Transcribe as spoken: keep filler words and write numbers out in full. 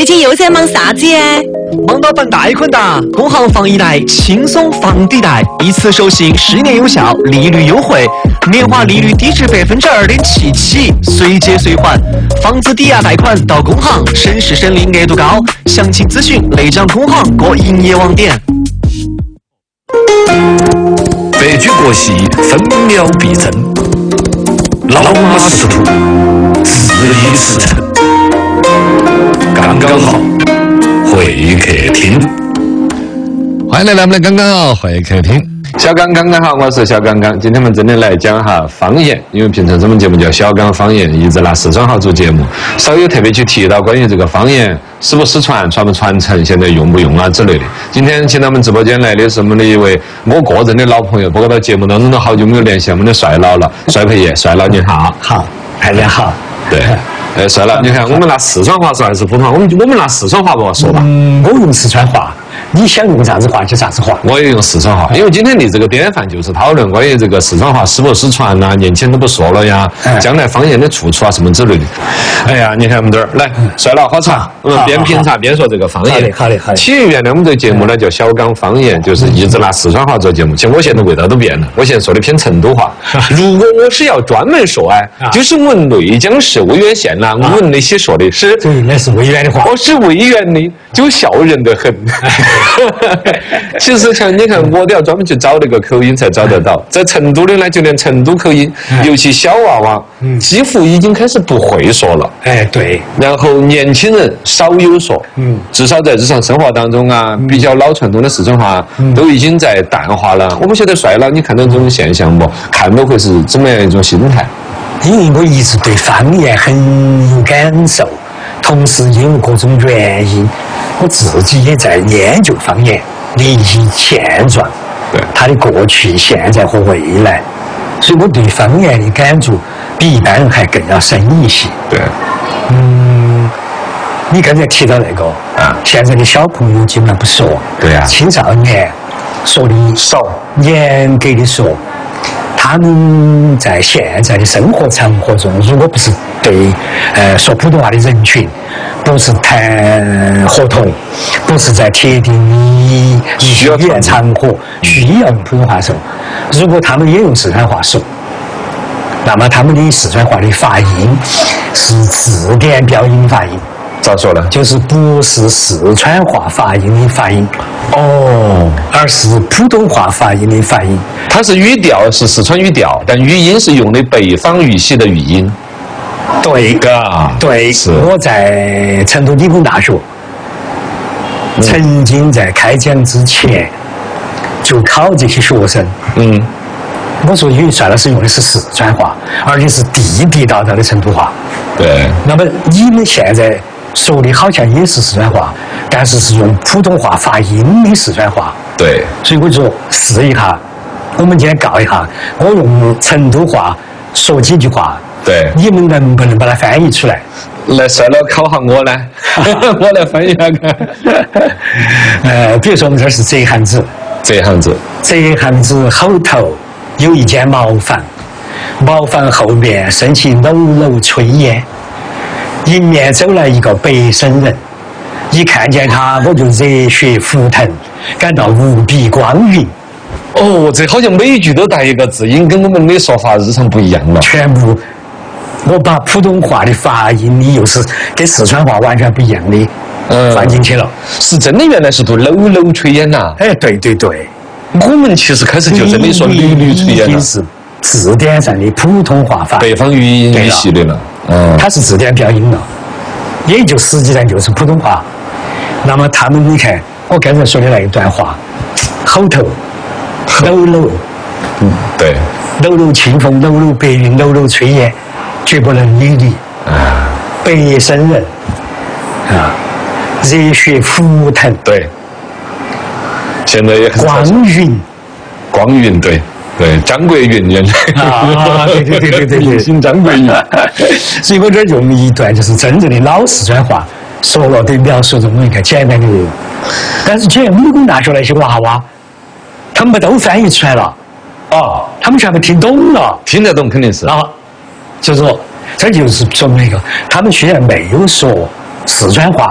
最近又在忙啥子呀？ 忙到办贷款哒！工行房一贷轻松房抵贷，一次授信十年有效，利率优惠，年化利率低至百分之二点七起，随借随还，房子抵押贷款到工行，省时省力，额度高。详情咨询内江工行各营业网点。 白驹过隙，分秒必争。老马识途，自立驰骋。刚刚好，会客厅。 欢迎来到我们的刚刚好会客厅。 小刚刚刚好，我是小刚刚。今天我们真的来讲哈方言，因为平常这们节目叫小刚方言，一直拿四川话做节目，少有特别去提到关于这个方言失不失传、传不传承、现在用不用啊之类的。今天请到我们直播间来的是我们的一位我个人的老朋友，不过到节目当中都好久没有联系我们的帅老了，帅培爷，帅老你好。 好，大家好。 对。哎，帅了，你看我们拿四川话说还是普通话？我们我们拿四川话不说吧？ 嗯，我用四川话，你想用啥子话就啥子话。 我也用四川话，因为今天你这个典范就是讨论关于这个四川话失不失传呐、啊，年轻人都不说了呀，嗯、将来方言的出处啊什么之类的。哎呀，你看我们这儿来，帅了，喝茶，我们边品茶边说这个方言。 好的，好的，好的。 起源呢，我们这个节目呢叫小刚方言，就是一直拿四川话做节目。其实我现在味道都变了，我现在说的偏成都话。如果我是要专门说哎，就是我们内江市威远县呐，我们那些。说的是， 这应该是委员的话。 我是委员的，就笑人得很。其实像你看，我都要专门去找那个口音才找得到。在成都的呢，就连成都口音，尤其小娃娃，嗯、几乎已经开始不会说了。 哎，对。 然后年轻人少有说，嗯，至少在日常生活当中啊，嗯、比较老传统的四川话、嗯、都已经在淡化了。我不晓得帅了，你看到这种现象不？看到会是怎么样一种心态？ 因为我一直对方言很有感受，同时因为各种原因，我自己也在研究方言的一些现状，对它的过去、现在和未来，所以我对方言的感触比一般人还更要深一些。 对， 嗯，你刚才提到那个啊，现在的小朋友基本上不说， 对呀、啊， 青少年说的少，严格的说。他们在现在的生活场合中，如果不是对呃说普通话的人群，不是谈合同，不是在特定的一些语言场合需要用普通话说，如果他们也用四川话说，那么他们的四川话的发音是字典标音发音。 咋说呢？ 就是不是四川话发音的发音哦，而是普通话发音的发音。 它是语调是四川语调，但语音是用的北方语系的语音。 对， 啊， 对， 是。 我在成都理工大学，嗯、曾经在开讲之前就考这些学生。嗯。我说，因为帅老师用的是四川话，而且是地地道道的成都话。 对。 那么你们现在说的好像也是四川话，但是是用普通话发音的四川话。 对。 所以我就说试一下，我们今天告一下，我用成都话说几句话。 对。 你们能不能把它翻译出来？ 来，帅了考下我呢，我来翻译下看。 呃，比如说我们这儿是这行子， 这行子， 这行子后头有一间茅房，茅房后面升起楼楼炊烟，迎面走来一个白身人，一看见他我就热血沸腾，感到无比光晕。 哦，这好像每一句都带一个字音，跟我们的说法日常不一样了。 全部，我把普通话的发音里又是跟四川话完全不一样的，嗯，放进去了。 是真的，原来是读楼楼炊烟呐。 哎，对对对。 我们其实开始就真的说缕缕炊烟了， 是字典上的普通话法， 北方语音语系的了， 嗯，它是字典标音了，也就实际上就是普通话。那么他们，你看我刚才说的那一段话，后头楼楼， 嗯，对， 楼楼清风，楼楼白云，楼楼炊烟，绝不能理你啊，白身人啊，热血沸腾， 对。现在也很光晕， 光晕，对对，张国云原来啊，对对对对对对， 姓张国云。 所以我这儿用一段就是真正的老四川话，说了对描述这么一个简单的人。但是现在理工大学那些娃娃，他们都翻译出来了，啊，他们全部听懂了， 听得懂肯定是啊，就是说这就是说明一个，他们虽然没有说四川话